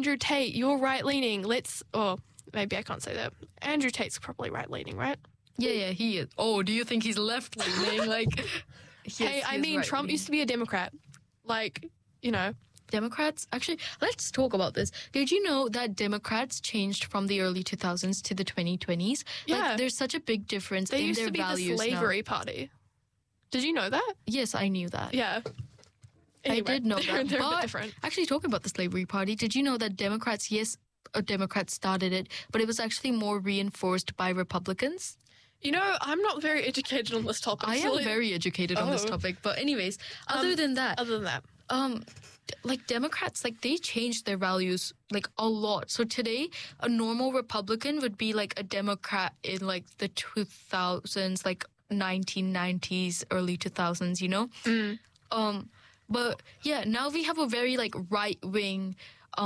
Andrew Tate, you're right-leaning. Maybe I can't say that. Andrew Tate's probably right-leaning, right? Yeah, he is. Oh, do you think he's left-leaning? Hey, I mean, Trump used to be a Democrat. Democrats, actually, let's talk about this. Did you know that Democrats changed from the early 2000s to the 2020s? Yeah. There's such a big difference They in used their to be values the slavery party. Did you know that? Yes, I knew that. Yeah. Anyway, I did know that. They're a but bit different. Actually, talking about the slavery party, did you know that Democrats started it, but it was actually more reinforced by Republicans? I'm not very educated on this topic. I am very educated on this topic. But anyways, other than that, Democrats, they changed their values, a lot. So today, a normal Republican would be, a Democrat in, the 2000s, 1990s, early 2000s, But, yeah, now we have a very, right-wing,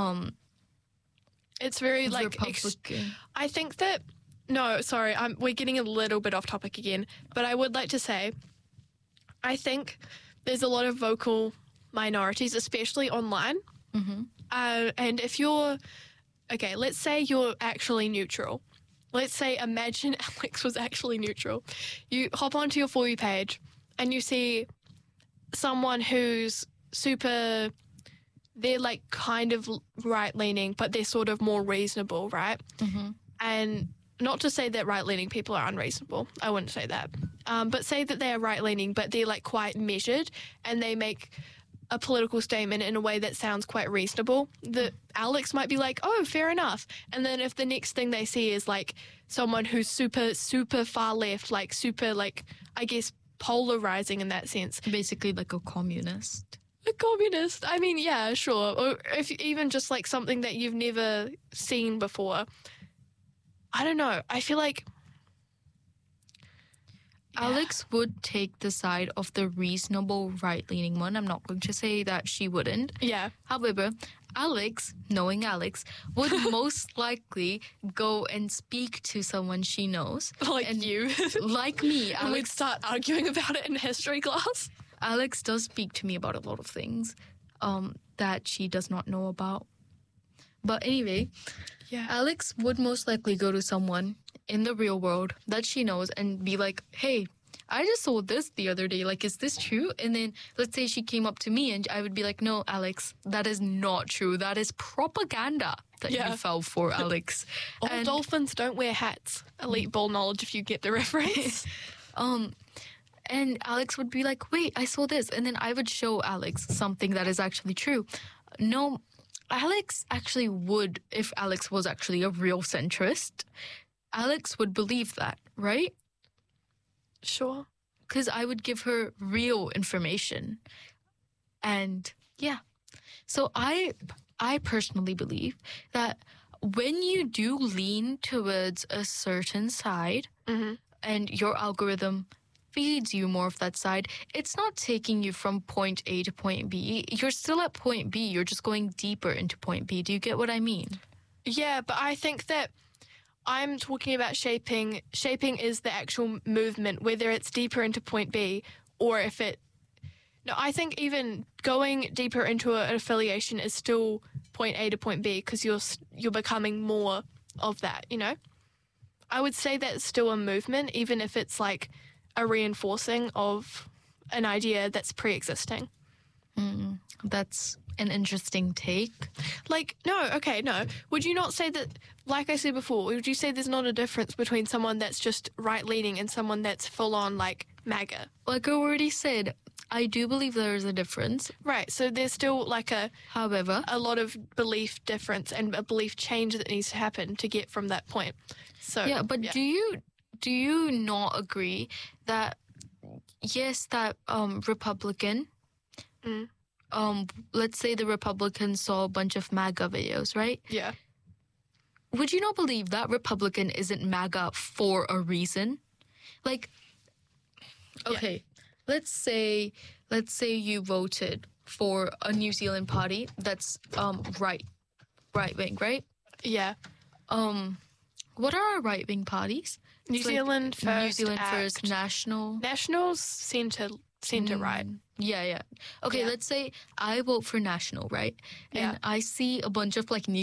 it's very, Republican. I think that... No, sorry, we're getting a little bit off topic again. But I would like to say, I think there's a lot of vocal minorities, especially online. Mm-hmm. And if you're... Okay, let's say you're actually neutral. Let's say, imagine Alex was actually neutral. You hop onto your For You page and you see someone who's super... They're, kind of right-leaning, but they're sort of more reasonable, right? Mm-hmm. And not to say that right-leaning people are unreasonable. I wouldn't say that. But say that they are right-leaning, but they're, quite measured, and they make a political statement in a way that sounds quite reasonable. That Alex might be like, oh, fair enough. And then if the next thing they see is, someone who's super, super far left, super, I guess, polarizing in that sense. Basically like a communist. A communist. I mean, yeah, sure. Or if even just, something that you've never seen before. I don't know. I feel like... Alex would take the side of the reasonable right-leaning one. I'm not going to say that she wouldn't. Yeah. However, Alex, knowing Alex, would most likely go and speak to someone she knows. And you. Like me. And we'd start arguing about it in history class. Alex does speak to me about a lot of things that she does not know about. But anyway, yeah, Alex would most likely go to someone in the real world that she knows and be like, hey, I just saw this the other day. Is this true? And then let's say she came up to me and I would be like, no, Alex, that is not true. That is propaganda that you fell for, Alex. All dolphins don't wear hats. Elite ball knowledge if you get the reference. And Alex would be like, wait, I saw this. And then I would show Alex something that is actually true. No, Alex actually would, if Alex was actually a real centrist, Alex would believe that, right? Sure. Because I would give her real information. And yeah. So I personally believe that when you do lean towards a certain side and your algorithm feeds you more of that side, it's not taking you from point A to point B. You're still at point B. You're just going deeper into point B. Do you get what I mean? Yeah, but I think that I'm talking about shaping. Shaping is the actual movement, whether it's deeper into point B or if it... No, I think even going deeper into an affiliation is still point A to point B because you're becoming more of that, I would say that's still a movement, even if it's a reinforcing of an idea that's pre-existing. That's an interesting take. No. Would you not say that, like I said before, would you say there's not a difference between someone that's just right-leaning and someone that's full-on, MAGA? Like I already said, I do believe there is a difference. Right, so there's still, however, a lot of belief difference and a belief change that needs to happen to get from that point. So yeah, but do you not agree that, yes, that Republican, let's say the Republican saw a bunch of MAGA videos, right? Yeah. Would you not believe that Republican isn't MAGA for a reason? Let's say you voted for a New Zealand party that's right wing, right? Yeah. What are our right wing parties? New Zealand First, National. Nationals centre right. Yeah. Okay, let's say I vote for National, right? And I see a bunch of New